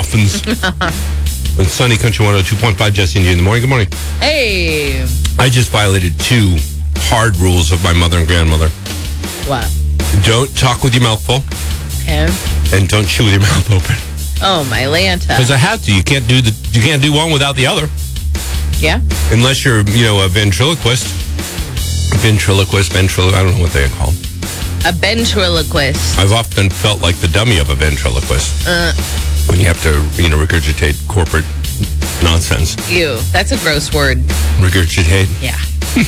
muffins. And Sunny Country 102.5, Jesse and G in the morning. Good morning. Hey. I just violated 2 hard rules of my mother and grandmother. What? Don't talk with your mouth full. Okay. And don't chew with your mouth open. Oh, my Lanta. Because I have to. You can't do one without the other. Yeah. Unless you're, a ventriloquist. I don't know what they call them. A ventriloquist. I've often felt like the dummy of a ventriloquist. When you have to, regurgitate corporate nonsense. Ew. That's a gross word. Regurgitate? Yeah.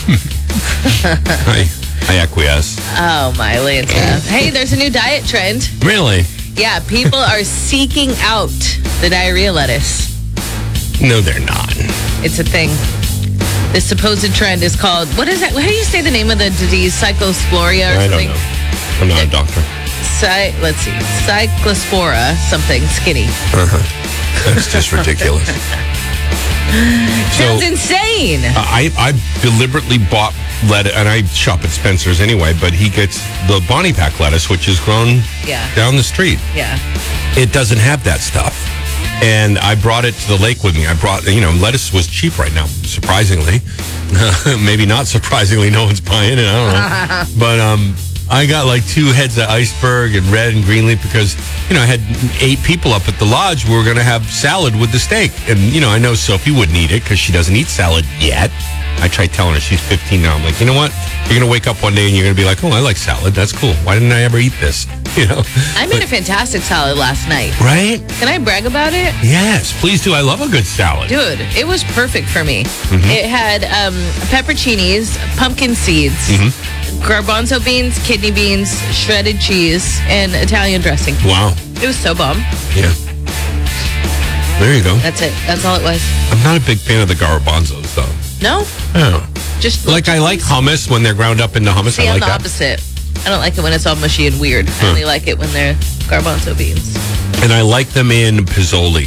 I acquiesce. Oh, my Lanta. Hey, there's a new diet trend. Really? Yeah, people are seeking out the diarrhea lettuce. No, they're not. It's a thing. This supposed trend is called, what is that? How do you say the name of the disease? Cyclosporia or something? I don't know. I'm not a doctor. Let's see. Cyclospora, something skinny. That's just ridiculous. Sounds insane. I deliberately bought lettuce, and I shop at Spencer's anyway, but he gets the Bonnie Pack lettuce, which is grown down the street. Yeah. It doesn't have that stuff. And I brought it to the lake with me. I brought, lettuce was cheap right now, surprisingly. Maybe not surprisingly, no one's buying it, I don't know. But I got like 2 heads of iceberg and red and green leaf because, I had 8 people up at the lodge. We were going to have salad with the steak. And, I know Sophie wouldn't eat it because she doesn't eat salad yet. I tried telling her, she's 15 now. I'm like, you know what? You're going to wake up one day and you're going to be like, oh, I like salad. That's cool. Why didn't I ever eat this? I made a fantastic salad last night. Right? Can I brag about it? Yes, please do. I love a good salad. Dude, it was perfect for me. Mm-hmm. It had pepperoncinis, pumpkin seeds, garbanzo beans, kidney beans, shredded cheese, and Italian dressing. Wow. It was so bomb. Yeah. There you go. That's it. That's all it was. I'm not a big fan of the garbanzos, though. No? Oh. Just I like hummus when they're ground up into hummus. See, I like I'm the opposite. I don't like it when it's all mushy and weird. I only like it when they're garbanzo beans. And I like them in pizzoli.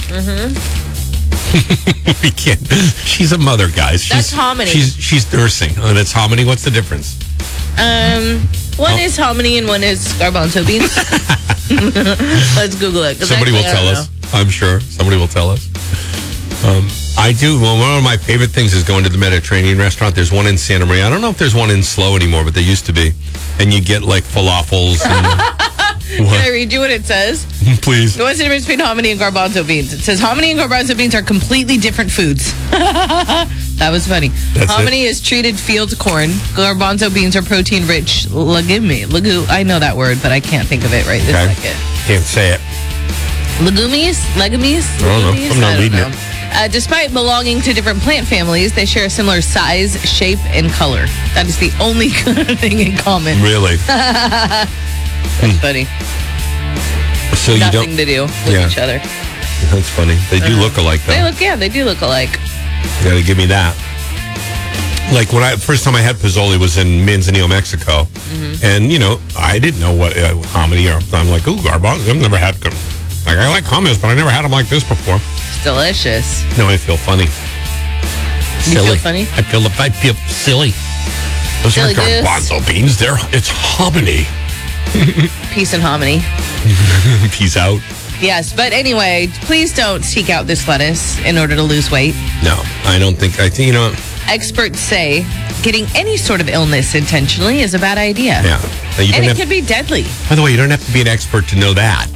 We can't. She's a mother, guys. That's hominy. She's nursing. And it's hominy. What's the difference? One is hominy and one is garbanzo beans. Let's Google it. Somebody will tell us. I'm sure somebody will tell us. I do. Well, one of my favorite things is going to the Mediterranean restaurant. There's one in Santa Maria. I don't know if there's one in Slow anymore, but they used to be. And you get like falafels. And Can I read you what it says? Please. What's the difference between hominy and garbanzo beans? It says hominy and garbanzo beans are completely different foods. That was funny. Hominy is treated field corn. Garbanzo beans are protein-rich legume. I know that word, but I can't think of it right this second. Can't say it. Legumes? I don't know. I'm not reading it. Despite belonging to different plant families, they share a similar size, shape, and color. That is the only thing in common. Really? That's funny. So Nothing to do with each other. That's funny. They do look alike, though. They do look alike. You gotta give me that. Like first time I had pizzoli was in Manzanillo, Mexico. And, I didn't know what hominy or I'm like, ooh, garbanzo. I've never had like, I like hummus, but I never had them like this before. It's delicious. No, I feel funny. You feel funny? I feel silly. Those aren't garbanzo beans. It's hominy. Peace and hominy. Peace out. Yes, but anyway, please don't seek out this lettuce in order to lose weight. No, I think, Experts say getting any sort of illness intentionally is a bad idea. Yeah. And it could be deadly. By the way, you don't have to be an expert to know that.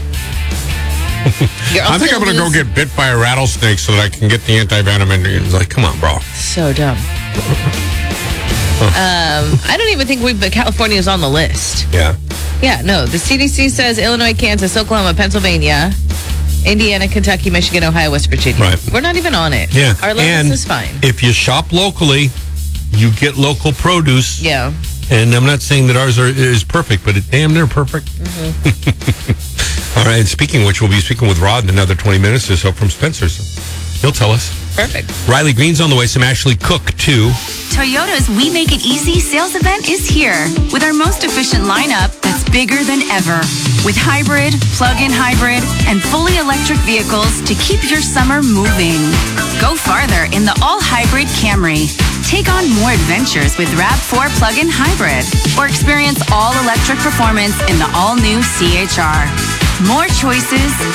I think I'm going to go get bit by a rattlesnake so that I can get the anti-venom. And it's like, come on, bro. So dumb. I don't even think California is on the list. Yeah. Yeah, no. The CDC says Illinois, Kansas, Oklahoma, Pennsylvania, Indiana, Kentucky, Michigan, Ohio, West Virginia. Right. We're not even on it. Yeah. Our list is fine. If you shop locally, you get local produce. Yeah. And I'm not saying that ours is perfect, but damn, they're perfect. All right. And speaking of which, we'll be speaking with Rod in another 20 minutes or so from Spencer's. He'll tell us. Perfect. Riley Green's on the way. Some Ashley Cook, too. Toyota's We Make It Easy sales event is here with our most efficient lineup that's bigger than ever. With hybrid, plug-in hybrid, and fully electric vehicles to keep your summer moving. Go farther in the all-hybrid Camry. Take on more adventures with RAV4 plug-in hybrid. Or experience all-electric performance in the all-new CHR. More choices,